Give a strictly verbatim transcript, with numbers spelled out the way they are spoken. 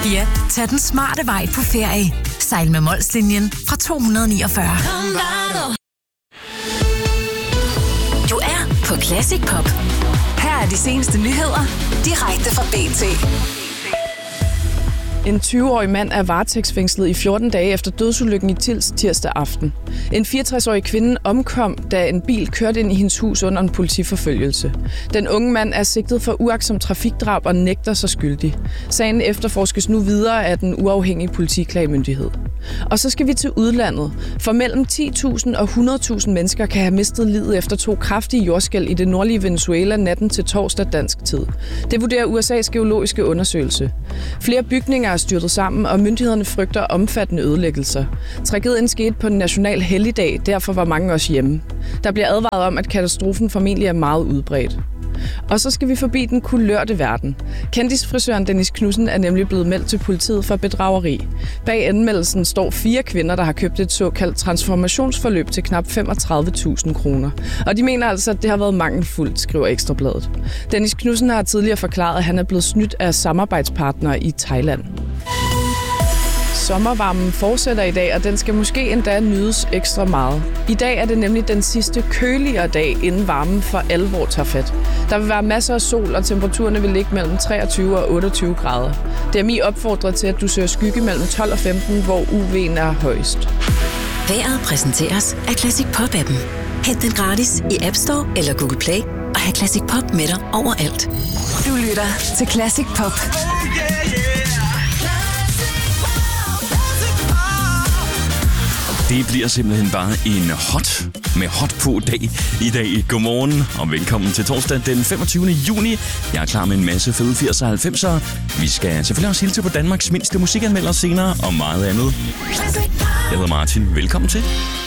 Ja, tag den smarte vej på ferie. Sejl med Molslinjen fra to hundrede niogfyrre. Du er på Classic Pop. Her er de seneste nyheder, direkte fra B T. En tyve-årig mand er varetægtsfængslet i fjorten dage efter dødsulykken i Tilst tirsdag aften. En fireogtres-årig kvinde omkom, da en bil kørte ind i hendes hus under en politiforfølgelse. Den unge mand er sigtet for uagtsomt trafikdrab og nægter sig skyldig. Sagen efterforskes nu videre af den uafhængige politiklagemyndighed. Og så skal vi til udlandet, for mellem ti tusind og hundrede tusind mennesker kan have mistet livet efter to kraftige jordskælv i det nordlige Venezuela natten til torsdag dansk tid. Det vurderer U S A's geologiske undersøgelse. Flere bygninger er styrtet sammen, og myndighederne frygter omfattende ødelæggelser. Tragedien skete på en national helligdag, derfor var mange også hjemme. Der bliver advaret om, at katastrofen formentlig er meget udbredt. Og så skal vi forbi den kulørte verden. Kendisfrisøren Dennis Knudsen er nemlig blevet meldt til politiet for bedrageri. Bag anmeldelsen står fire kvinder, der har købt et såkaldt transformationsforløb til knap femogtredive tusind kroner. Og de mener altså, at det har været mangelfuldt, skriver Ekstra Bladet. Dennis Knudsen har tidligere forklaret, at han er blevet snydt af samarbejdspartnere i Thailand. Sommervarmen fortsætter i dag, og den skal måske endda nydes ekstra meget. I dag er det nemlig den sidste køligere dag, inden varmen for alvor tager fat. Der vil være masser af sol, og temperaturerne vil ligge mellem treogtyve og otteogtyve grader. D M I opfordrer til, at du søger skygge mellem tolv og femten, hvor U V'en er højst. Vejret præsenteres af Classic Pop-appen. Hent den gratis i App Store eller Google Play, og have Classic Pop med dig overalt. Du lytter til Classic Pop. Det bliver simpelthen bare en hot med hot på dag i dag. Godmorgen og velkommen til torsdag den femogtyvende juni. Jeg er klar med en masse fede firserne og halvfemsere. Vi skal selvfølgelig også hilse på Danmarks mindste musikanmelder senere og meget andet. Jeg hedder Martin. Velkommen til.